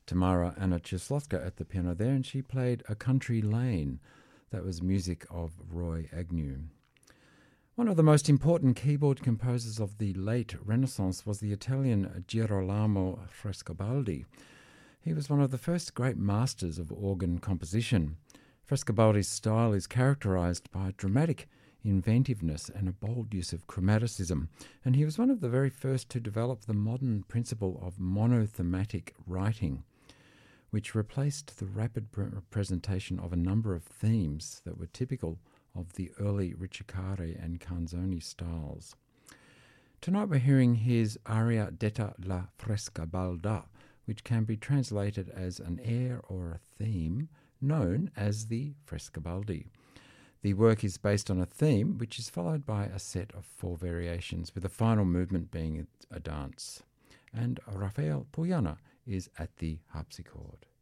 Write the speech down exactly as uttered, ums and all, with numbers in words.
Tamara Anna Cieslowska at the piano there, and she played A Country Lane. That was music of Roy Agnew. One of the most important keyboard composers of the late Renaissance was the Italian Girolamo Frescobaldi. He was one of the first great masters of organ composition. Frescobaldi's style is characterized by dramatic inventiveness and a bold use of chromaticism, and he was one of the very first to develop the modern principle of monothematic writing, which replaced the rapid pre- presentation of a number of themes that were typical of the early Ricercare and Canzoni styles. Tonight we're hearing his aria detta La Frescobalda, which can be translated as an air or a theme known as the Frescobaldi. The work is based on a theme which is followed by a set of four variations, with the final movement being a dance. And Rafael Puyana is at the harpsichord.